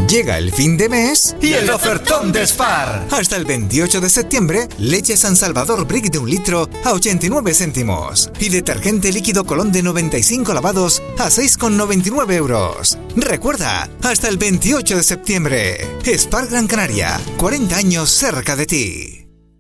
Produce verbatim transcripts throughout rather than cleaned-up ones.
Llega el fin de mes y el ofertón de Spar. Hasta el veintiocho de septiembre, leche San Salvador Brick de un litro a ochenta y nueve céntimos. Y detergente líquido Colón de noventa y cinco lavados a seis con noventa y nueve euros. Recuerda, hasta el veintiocho de septiembre. Spar Gran Canaria, cuarenta años cerca de ti.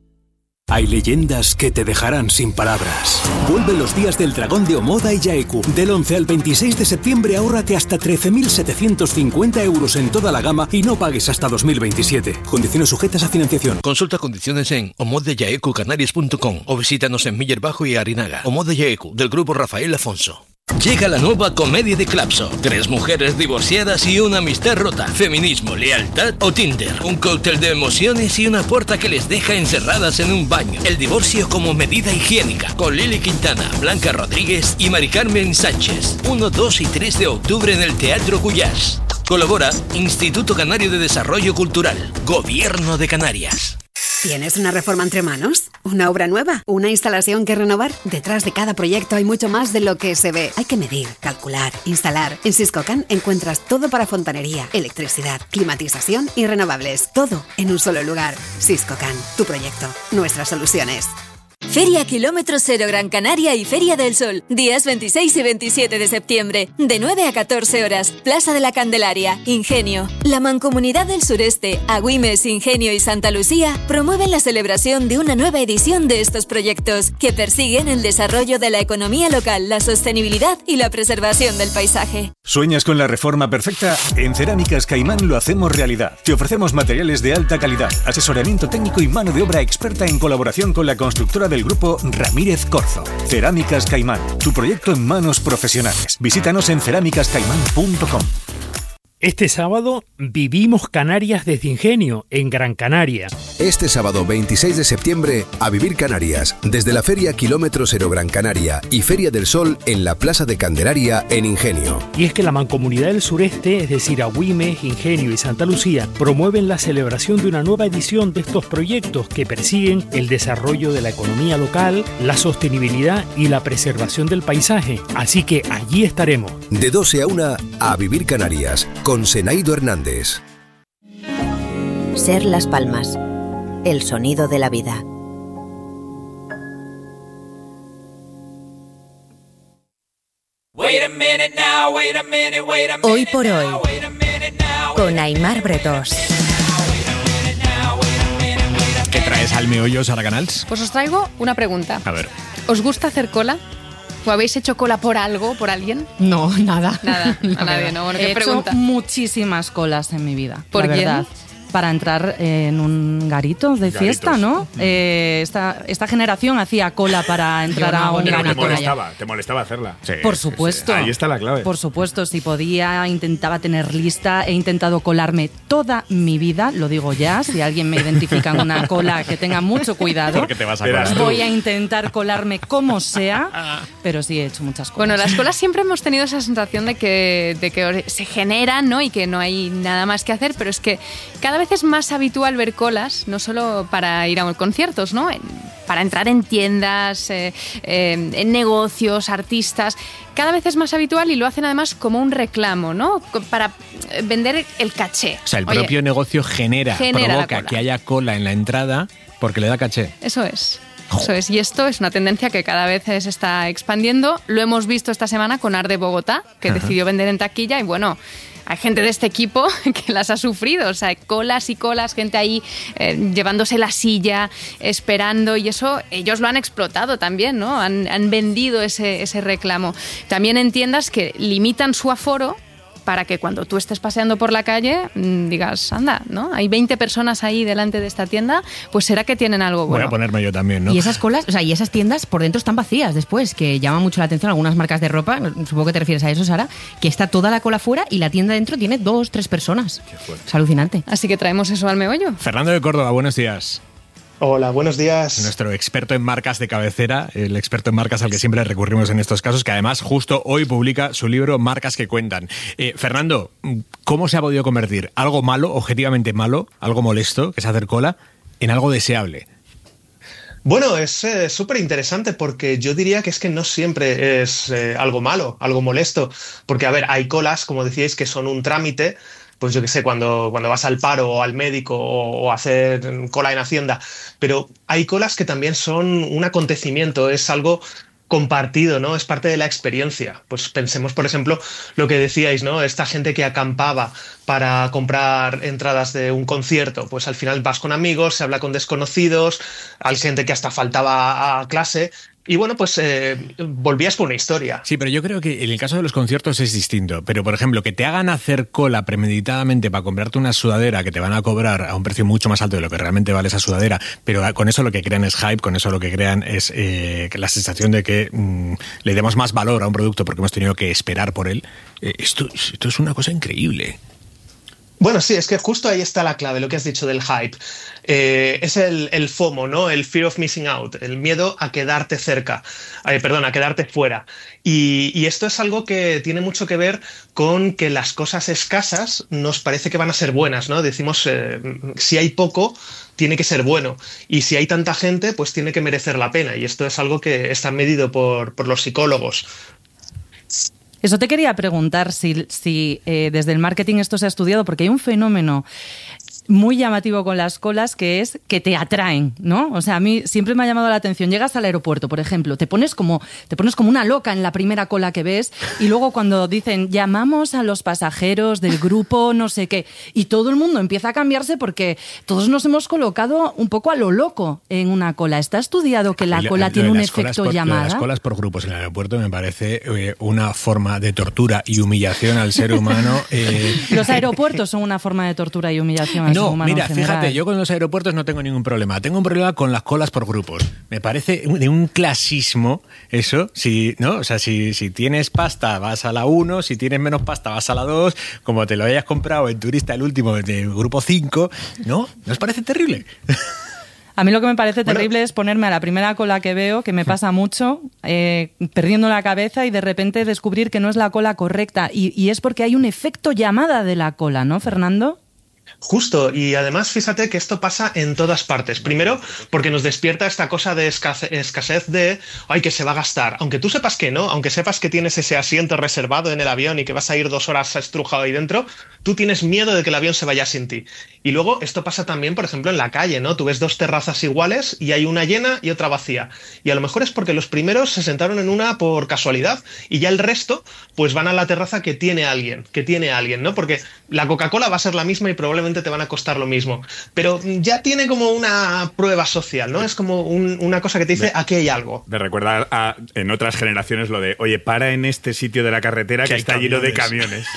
Hay leyendas que te dejarán sin palabras. Vuelven los días del dragón de Omoda y Yaeku. Del once al veintiséis de septiembre ahórrate hasta trece mil setecientos cincuenta euros en toda la gama y no pagues hasta dos mil veintisiete. Condiciones sujetas a financiación. Consulta condiciones en omodayaeku canarias punto com o visítanos en Miller Bajo y Arinaga. Omoda Yaeku, del grupo Rafael Afonso. Llega la nueva comedia de Clapso. Tres mujeres divorciadas y una amistad rota. Feminismo, lealtad o Tinder. Un cóctel de emociones y una puerta que les deja encerradas en un baño. El divorcio como medida higiénica. Con Lili Quintana, Blanca Rodríguez y Mari Carmen Sánchez. uno, dos y tres de octubre en el Teatro Cuyás. Colabora Instituto Canario de Desarrollo Cultural. Gobierno de Canarias. ¿Tienes una reforma entre manos? ¿Una obra nueva? ¿Una instalación que renovar? Detrás de cada proyecto hay mucho más de lo que se ve. Hay que medir, calcular, instalar. En Siscocan encuentras todo para fontanería, electricidad, climatización y renovables. Todo en un solo lugar. Siscocan, tu proyecto, nuestras soluciones. Feria Kilómetro Cero Gran Canaria y Feria del Sol, días veintiséis y veintisiete de septiembre, de nueve a catorce horas, Plaza de la Candelaria, Ingenio. La Mancomunidad del Sureste, Agüimes, Ingenio y Santa Lucía promueven la celebración de una nueva edición de estos proyectos que persiguen el desarrollo de la economía local, la sostenibilidad y la preservación del paisaje. ¿Sueñas con la reforma perfecta? En Cerámicas Caimán lo hacemos realidad. Te ofrecemos materiales de alta calidad, asesoramiento técnico y mano de obra experta en colaboración con la constructora del grupo Ramírez Corzo. Cerámicas Caimán, tu proyecto en manos profesionales. Visítanos en cerámicas caimán punto com. Este sábado vivimos Canarias desde Ingenio, en Gran Canaria. Este sábado veintiséis de septiembre, a vivir Canarias, desde la Feria Kilómetro Cero Gran Canaria y Feria del Sol en la Plaza de Candelaria, en Ingenio. Y es que la Mancomunidad del Sureste, es decir, Agüimes, Ingenio y Santa Lucía, promueven la celebración de una nueva edición de estos proyectos que persiguen el desarrollo de la economía local, la sostenibilidad y la preservación del paisaje. Así que allí estaremos. De doce a una, a vivir Canarias, con Senaido Hernández. Ser Las Palmas, el sonido de la vida. Hoy por hoy, con Aimar Bretós. ¿Qué traes al meollo, Sara Canals? Pues os traigo una pregunta. A ver. ¿Os gusta hacer cola? ¿O habéis hecho cola por algo, por alguien? No, nada. Nada, a nadie, ¿no? Bueno, ¿qué He pregunta? hecho muchísimas colas en mi vida. ¿Por la quién? verdad. Para entrar en un garito de Garitos. fiesta, ¿no? Eh, esta, esta generación hacía cola para entrar Yo no, a un pero garito. te molestaba, te molestaba hacerla. Sí, Por sí, supuesto. sí. Ahí está la clave. Por supuesto, si podía, intentaba tener lista. He intentado colarme toda mi vida, lo digo ya. Si alguien me identifica en una cola, que tenga mucho cuidado. Porque te vas a colar. Voy a intentar colarme como sea, pero sí he hecho muchas cosas. Bueno, las colas siempre hemos tenido esa sensación de que, de que se generan, ¿no? Y que no hay nada más que hacer, pero es que cada vez es más habitual ver colas, no solo para ir a conciertos, ¿no? Para entrar en tiendas, eh, eh, en negocios, artistas. Cada vez es más habitual y lo hacen además como un reclamo, ¿no? Para vender el caché. O sea, el Oye, propio negocio genera, genera provoca que haya cola en la entrada porque le da caché. Eso es. Eso es, y esto es una tendencia que cada vez se está expandiendo. Lo hemos visto esta semana con Arde Bogotá, que Ajá. decidió vender en taquilla y bueno, hay gente de este equipo que las ha sufrido, o sea, colas y colas, gente ahí eh, llevándose la silla, esperando, y eso ellos lo han explotado también, ¿no? Han, han vendido ese, ese reclamo. También en tiendas que limitan su aforo para que cuando tú estés paseando por la calle digas, anda, ¿no? Hay veinte personas ahí delante de esta tienda, pues será que tienen algo bueno. Voy a ponerme yo también, ¿no? Y esas colas, o sea, y esas tiendas por dentro están vacías después, que llama mucho la atención algunas marcas de ropa, supongo que te refieres a eso, Sara, que está toda la cola fuera y la tienda dentro tiene dos, tres personas. Es alucinante. Así que traemos eso al meollo. Fernando de Córdoba, buenos días. Hola, buenos días. Nuestro experto en marcas de cabecera, el experto en marcas al que siempre recurrimos en estos casos, que además justo hoy publica su libro Marcas que Cuentan. Eh, Fernando, ¿cómo se ha podido convertir algo malo, objetivamente malo, algo molesto, que es hacer cola, en algo deseable? Bueno, es eh, súper interesante porque yo diría que es que no siempre es eh, algo malo, algo molesto, porque a ver, hay colas, como decíais, que son un trámite, pues yo qué sé, cuando, cuando vas al paro o al médico o, o a hacer cola en Hacienda, pero hay colas que también son un acontecimiento, es algo compartido, ¿no? Es parte de la experiencia. Pues pensemos, por ejemplo, lo que decíais, ¿no? Esta gente que acampaba para comprar entradas de un concierto, pues al final vas con amigos, se habla con desconocidos, hay gente que hasta faltaba a clase. Y bueno, pues eh, volvías con una historia. Sí, pero yo creo que en el caso de los conciertos es distinto. Pero, por ejemplo, que te hagan hacer cola premeditadamente para comprarte una sudadera que te van a cobrar a un precio mucho más alto de lo que realmente vale esa sudadera, pero con eso lo que crean es hype, con eso lo que crean es eh, la sensación de que mmm, le demos más valor a un producto porque hemos tenido que esperar por él. Eh, esto, esto es una cosa increíble. Bueno, sí, es que justo ahí está la clave, lo que has dicho del hype. Eh, es el, el FOMO, ¿no? El fear of missing out, el miedo a quedarte cerca, eh, perdón, a quedarte fuera. Y, y esto es algo que tiene mucho que ver con que las cosas escasas nos parece que van a ser buenas, ¿no? Decimos, eh, si hay poco, tiene que ser bueno. Y si hay tanta gente, pues tiene que merecer la pena. Y esto es algo que está medido por, por los psicólogos. Eso te quería preguntar si, si eh, desde el marketing esto se ha estudiado, porque hay un fenómeno muy llamativo con las colas que es que te atraen, ¿no? O sea, a mí siempre me ha llamado la atención. Llegas al aeropuerto, por ejemplo, te pones como te pones como una loca en la primera cola que ves y luego cuando dicen llamamos a los pasajeros del grupo no sé qué y todo el mundo empieza a cambiarse porque todos nos hemos colocado un poco a lo loco en una cola. ¿Está estudiado que la cola tiene un efecto llamada? Las colas por grupos en el aeropuerto me parece eh, una forma de tortura y humillación al ser humano. Eh, los aeropuertos son una forma de tortura y humillación al No, humano mira, fíjate, yo con los aeropuertos no tengo ningún problema. Tengo un problema con las colas por grupos. Me parece de un clasismo eso. Si, ¿no? O sea, si, si tienes pasta vas a la uno, si tienes menos pasta vas a la dos, como te lo hayas comprado en turista el último de grupo cinco, ¿no? ¿No os parece terrible? A mí lo que me parece terrible bueno. es ponerme a la primera cola que veo, que me pasa mucho, eh, perdiendo la cabeza y de repente descubrir que no es la cola correcta. Y, y es porque hay un efecto llamada de la cola, ¿no, Fernando? Justo, y además fíjate que esto pasa en todas partes. Primero, porque nos despierta esta cosa de escasez de, ay, que se va a gastar. Aunque tú sepas que no, aunque sepas que tienes ese asiento reservado en el avión y que vas a ir dos horas estrujado ahí dentro, tú tienes miedo de que el avión se vaya sin ti. Y luego esto pasa también, por ejemplo, en la calle, ¿no? Tú ves dos terrazas iguales y hay una llena y otra vacía. Y a lo mejor es porque los primeros se sentaron en una por casualidad y ya el resto pues van a la terraza que tiene alguien, que tiene alguien, ¿no? Porque la Coca-Cola va a ser la misma y probablemente te van a costar lo mismo. Pero ya tiene como una prueba social, ¿no? Es como un, una cosa que te dice, me, aquí hay algo. Me recuerda a, en otras generaciones lo de, oye, para en este sitio de la carretera que, que está camiones. lleno de camiones.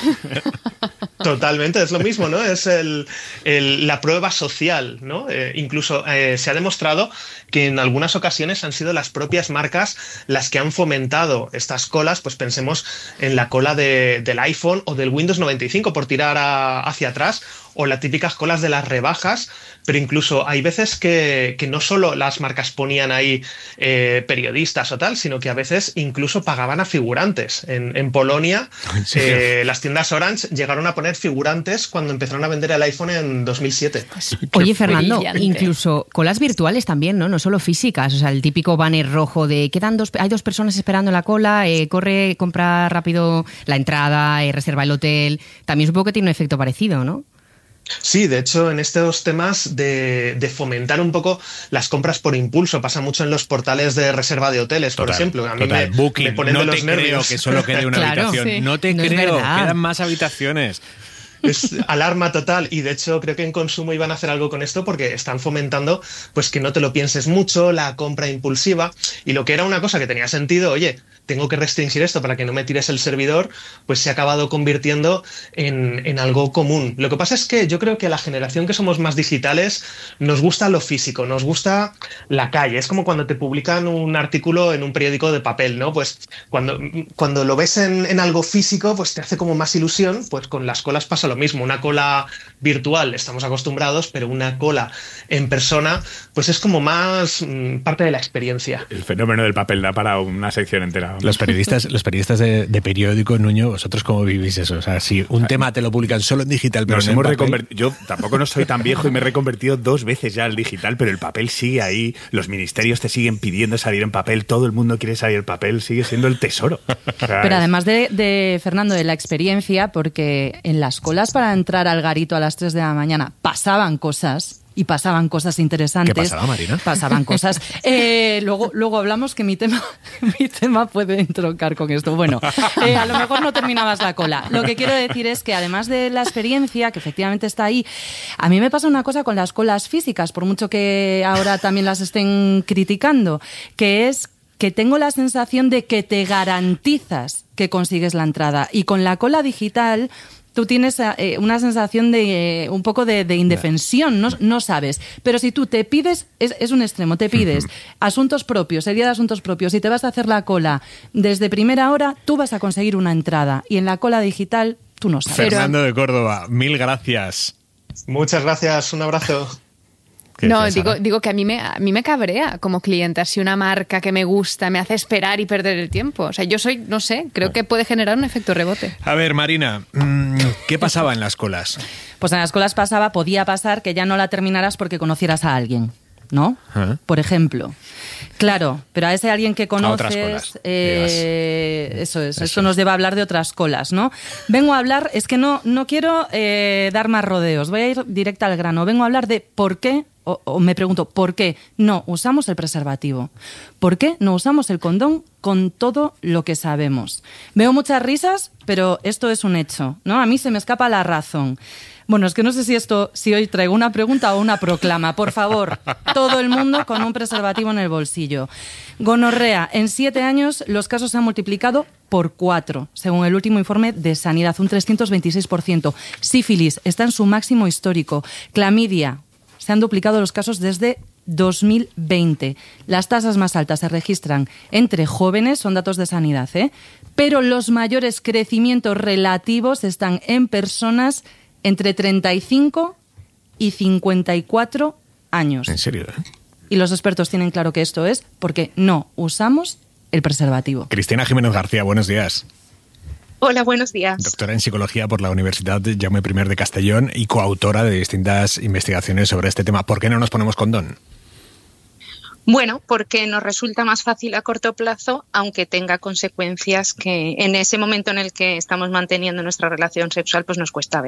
Totalmente, es lo mismo, ¿no? Es el, el, la prueba social, ¿no? Eh, incluso eh, se ha demostrado que en algunas ocasiones han sido las propias marcas las que han fomentado estas colas, pues pensemos en la cola de, del iPhone o del Windows noventa y cinco por tirar a, hacia atrás, o las típicas colas de las rebajas, pero incluso hay veces que, que no solo las marcas ponían ahí eh, periodistas o tal, sino que a veces incluso pagaban a figurantes. En, en Polonia, eh, las tiendas Orange llegaron a poner figurantes cuando empezaron a vender el iPhone en dos mil siete. Oye, Fernando, incluso colas virtuales también, ¿no? No solo físicas, o sea, el típico banner rojo de quedan dos, hay dos personas esperando en la cola, eh, corre, compra rápido la entrada, eh, reserva el hotel. También supongo que tiene un efecto parecido, ¿no? Sí, de hecho, en estos temas de, de fomentar un poco las compras por impulso, pasa mucho en los portales de reserva de hoteles, total, por ejemplo. A mí me, Booking, me ponen no de los te nervios. creo que solo quede una claro, habitación. Sí. No te no creo, quedan más habitaciones. Es alarma total, y de hecho creo que en consumo iban a hacer algo con esto porque están fomentando pues que no te lo pienses mucho, la compra impulsiva, y lo que era una cosa que tenía sentido, oye, tengo que restringir esto para que no me tires el servidor, pues se ha acabado convirtiendo en, en algo común. Lo que pasa es que yo creo que a la generación que somos más digitales nos gusta lo físico, nos gusta la calle. Es como cuando te publican un artículo en un periódico de papel, ¿no? Pues cuando, cuando lo ves en, en algo físico, pues te hace como más ilusión. Pues con las colas pasa pasa lo mismo, una cola virtual estamos acostumbrados, pero una cola en persona pues es como más mmm, parte de la experiencia. El fenómeno del papel da para una sección entera. Los periodistas, los periodistas de, de periódico, Nuño, ¿vosotros cómo vivís eso? O sea, si un tema te lo publican solo en digital, pero Nos no hemos en papel. reconvertido. Yo tampoco no soy tan viejo y me he reconvertido dos veces ya al digital, pero el papel sigue ahí, los ministerios te siguen pidiendo salir en papel, todo el mundo quiere salir en papel, sigue siendo el tesoro. O sea, pero es... además de, de, Fernando, de la experiencia, porque en las colas para entrar al garito a las tres de la mañana pasaban cosas... y pasaban cosas interesantes. ¿Qué pasaba, Marina? Pasaban cosas. Eh, luego, luego hablamos que mi tema, mi tema puede entroncar con esto. Bueno, eh, a lo mejor no terminabas la cola. Lo que quiero decir es que además de la experiencia, que efectivamente está ahí, a mí me pasa una cosa con las colas físicas, por mucho que ahora también las estén criticando, que es que tengo la sensación de que te garantizas que consigues la entrada. Y con la cola digital... tú tienes eh, una sensación de eh, un poco de, de indefensión, no, no sabes. Pero si tú te pides, es, es un extremo, te pides asuntos propios, el día de asuntos propios, y te vas a hacer la cola desde primera hora, tú vas a conseguir una entrada. Y en la cola digital, tú no sabes. Fernando de Córdoba, mil gracias. Muchas gracias, un abrazo. No, digo, digo que a mí, me, a mí me cabrea como clienta si una marca que me gusta me hace esperar y perder el tiempo. O sea, yo soy, no sé, creo que puede generar un efecto rebote. A ver, Marina, ¿qué pasaba en las colas? Pues en las colas pasaba, podía pasar que ya no la terminaras porque conocieras a alguien, ¿no? ¿Eh? Por ejemplo. Claro, pero a ese alguien que conoces... A otras colas, eh, eso es, eso esto es. Nos lleva a hablar de otras colas, ¿no? Vengo a hablar, es que no, no quiero eh, dar más rodeos, voy a ir directa al grano. Vengo a hablar de por qué, o, o me pregunto, ¿por qué no usamos el preservativo? ¿Por qué no usamos el condón con todo lo que sabemos? Veo muchas risas, pero esto es un hecho, ¿no? A mí se me escapa la razón. Bueno, es que no sé si esto, si hoy traigo una pregunta o una proclama. Por favor, todo el mundo con un preservativo en el bolsillo. Gonorrea, en siete años los casos se han multiplicado por cuatro, según el último informe de Sanidad, un trescientos veintiséis por ciento. Sífilis está en su máximo histórico. Clamidia, se han duplicado los casos desde dos mil veinte. Las tasas más altas se registran entre jóvenes, son datos de Sanidad, ¿eh? Pero los mayores crecimientos relativos están en personas entre treinta y cinco y cincuenta y cuatro años. ¿En serio? ¿Eh? Y los expertos tienen claro que esto es porque no usamos el preservativo. Cristina Jiménez García, buenos días. Hola, buenos días. Doctora en Psicología por la Universidad Jaume primero de Castellón y coautora de distintas investigaciones sobre este tema. ¿Por qué no nos ponemos condón? Bueno, porque nos resulta más fácil a corto plazo, aunque tenga consecuencias que en ese momento en el que estamos manteniendo nuestra relación sexual pues nos cuesta ver.